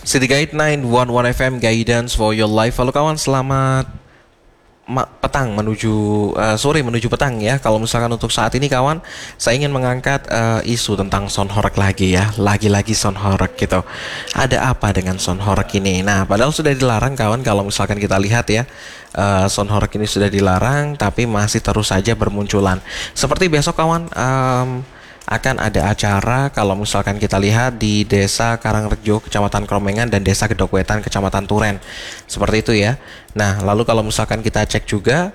City Guide 911 FM Guidance for your life. Halo kawan, selamat petang menuju sore menuju petang ya. Kalau misalkan untuk saat ini kawan, saya ingin mengangkat isu tentang sound horeg lagi ya. Lagi-lagi sound horeg gitu. Ada apa dengan sound horeg ini? Nah, padahal sudah dilarang kawan. Kalau misalkan kita lihat ya, sound horeg ini sudah dilarang, tapi masih terus saja bermunculan. Seperti besok kawan, akan ada acara kalau misalkan kita lihat di Desa Karangrejo, Kecamatan Kromengan, dan Desa Gedokwetan, Kecamatan Turen. Seperti itu ya. Nah, lalu kalau misalkan kita cek juga,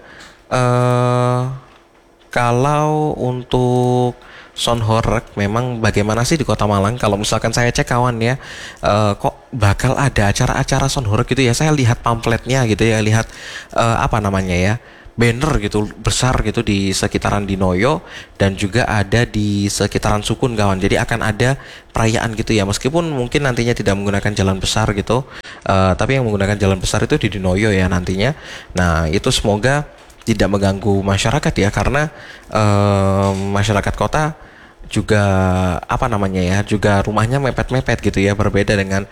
kalau untuk sound horeg memang bagaimana sih di Kota Malang? Kalau misalkan saya cek kawan ya, kok bakal ada acara-acara sound horeg gitu ya? Saya lihat pamfletnya gitu ya, lihat apa namanya ya, banner gitu besar gitu di sekitaran Dinoyo dan juga ada di sekitaran Sukun kawan. Jadi akan ada perayaan gitu ya, meskipun mungkin nantinya tidak menggunakan jalan besar gitu, tapi yang menggunakan jalan besar itu di Dinoyo ya nantinya. Nah, itu semoga tidak mengganggu masyarakat ya, karena masyarakat kota juga apa namanya ya, juga rumahnya mepet-mepet gitu ya, berbeda dengan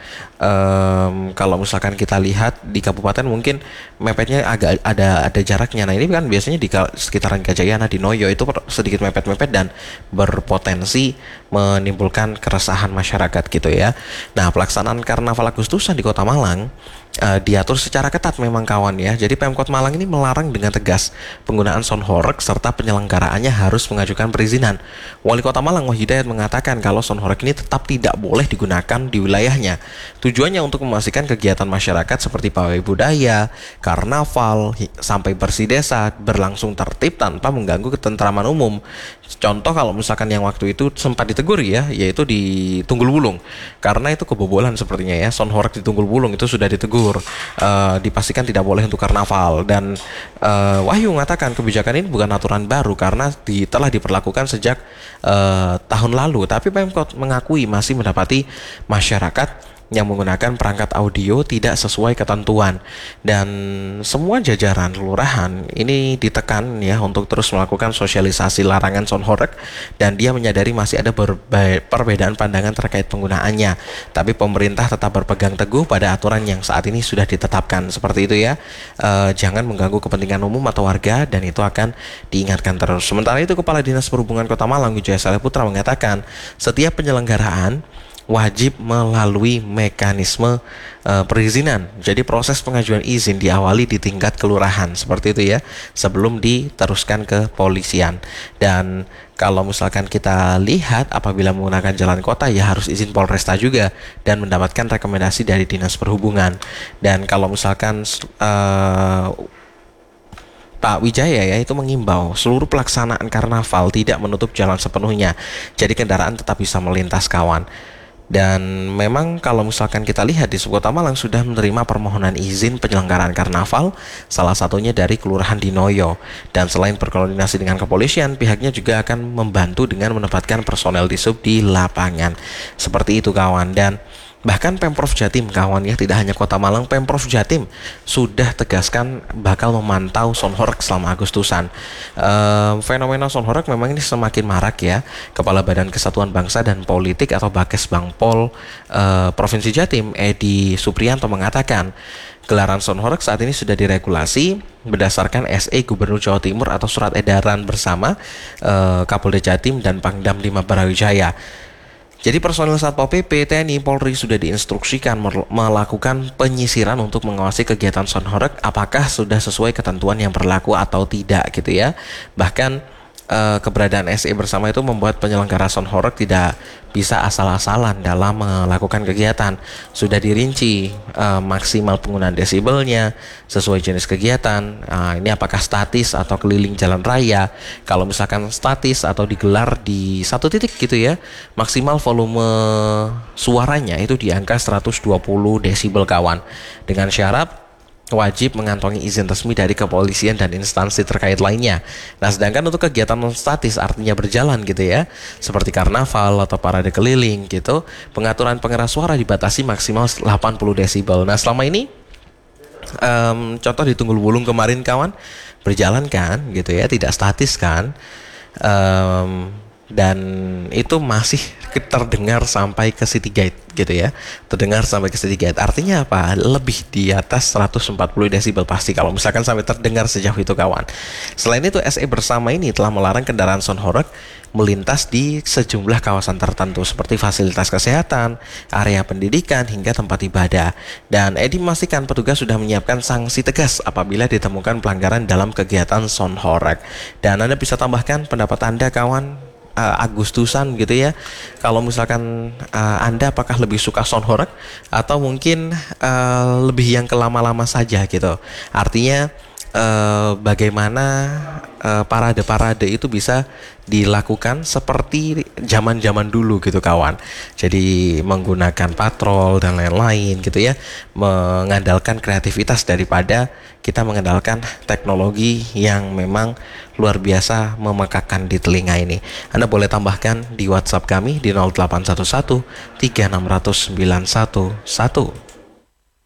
kalau misalkan kita lihat di kabupaten mungkin mepetnya agak ada jaraknya. Nah, ini kan biasanya di sekitaran Gajayana, di Noyo itu sedikit mepet-mepet dan berpotensi menimbulkan keresahan masyarakat gitu ya. Nah, pelaksanaan Karnaval Agustusan di Kota Malang diatur secara ketat memang kawan ya. Jadi Pemkot Malang ini melarang dengan tegas penggunaan sound horeg serta penyelenggaraannya harus mengajukan perizinan. Wali Kota Malang Wahyu Hidayat mengatakan kalau sound horeg ini tetap tidak boleh digunakan di wilayahnya. Tujuannya untuk memastikan kegiatan masyarakat seperti pawai budaya, karnaval, sampai bersih desa berlangsung tertib tanpa mengganggu ketentraman umum. Contoh kalau misalkan yang waktu itu sempat ditegur ya, yaitu di Tunggul Wulung, karena itu kebobolan sepertinya ya, sound horeg di Tunggul Wulung itu sudah ditegur. Dipastikan tidak boleh untuk karnaval. Dan Wahyu mengatakan kebijakan ini bukan aturan baru karena telah diperlakukan sejak tahun lalu, tapi Pemkot mengakui masih mendapati masyarakat yang menggunakan perangkat audio tidak sesuai ketentuan, dan semua jajaran kelurahan ini ditekan ya untuk terus melakukan sosialisasi larangan sound horeg, dan dia menyadari masih ada perbedaan pandangan terkait penggunaannya, tapi pemerintah tetap berpegang teguh pada aturan yang saat ini sudah ditetapkan seperti itu ya. Jangan mengganggu kepentingan umum atau warga, dan itu akan diingatkan terus. Sementara itu Kepala Dinas Perhubungan Kota Malang Wijaya Saleh Putra mengatakan setiap penyelenggaraan wajib melalui mekanisme perizinan. Jadi proses pengajuan izin diawali di tingkat kelurahan seperti itu ya, sebelum diteruskan ke polisian. Dan kalau misalkan kita lihat apabila menggunakan jalan kota ya harus izin Polresta juga dan mendapatkan rekomendasi dari Dinas Perhubungan. Dan kalau misalkan Pak Wijaya ya itu mengimbau seluruh pelaksanaan karnaval tidak menutup jalan sepenuhnya, jadi kendaraan tetap bisa melintas kawan. Dan memang kalau misalkan kita lihat di Kota Malang sudah menerima permohonan izin penyelenggaraan karnaval, salah satunya dari Kelurahan Dinoyo. Dan selain berkoordinasi dengan kepolisian, pihaknya juga akan membantu dengan menempatkan personel disub di lapangan. Seperti itu kawan. Dan bahkan Pemprov Jatim kawan ya, tidak hanya Kota Malang, Pemprov Jatim sudah tegaskan bakal memantau sound horeg selama Agustusan. Fenomena sound horeg memang ini semakin marak ya. Kepala Badan Kesatuan Bangsa dan Politik atau Bakes Bangpol Provinsi Jatim Edi Supriyanto mengatakan gelaran sound horeg saat ini sudah diregulasi berdasarkan SE Gubernur Jawa Timur atau surat edaran bersama Kapolda Jatim dan Pangdam 5 Brawijaya. Jadi personil Satpol PP, TNI, Polri sudah diinstruksikan melakukan penyisiran untuk mengawasi kegiatan sound horeg apakah sudah sesuai ketentuan yang berlaku atau tidak gitu ya. Bahkan keberadaan SE bersama itu membuat penyelenggara sound horeg tidak bisa asal-asalan dalam melakukan kegiatan. Sudah dirinci maksimal penggunaan desibelnya sesuai jenis kegiatan. Ini apakah statis atau keliling jalan raya. Kalau misalkan statis atau digelar di satu titik gitu ya, maksimal volume suaranya itu di angka 120 desibel kawan, dengan syarat wajib mengantongi izin resmi dari kepolisian dan instansi terkait lainnya. Nah, sedangkan untuk kegiatan non statis artinya berjalan gitu ya, seperti karnaval atau parade keliling gitu, pengaturan pengeras suara dibatasi maksimal 80 desibel. Nah, selama ini contoh di Tunggul Wulung kemarin kawan berjalan kan gitu ya, tidak statis kan. dan itu masih terdengar sampai ke City Gate gitu ya, terdengar sampai ke City Gate. Artinya apa? Lebih di atas 140 desibel pasti kalau misalkan sampai terdengar sejauh itu kawan. Selain itu SE bersama ini telah melarang kendaraan sound horeg melintas di sejumlah kawasan tertentu seperti fasilitas kesehatan, area pendidikan, hingga tempat ibadah. Dan Edi memastikan petugas sudah menyiapkan sanksi tegas apabila ditemukan pelanggaran dalam kegiatan sound horeg. Dan Anda bisa tambahkan pendapat Anda kawan, Agustusan gitu ya. Kalau misalkan Anda apakah lebih suka sound horeg atau mungkin lebih yang kelama-lama saja gitu. Artinya bagaimana parade-parade itu bisa dilakukan seperti zaman-zaman dulu gitu kawan. Jadi menggunakan patrol dan lain-lain gitu ya, mengandalkan kreativitas daripada kita mengandalkan teknologi yang memang luar biasa memekakan di telinga ini. Anda boleh tambahkan di WhatsApp kami di 0811 3600 911.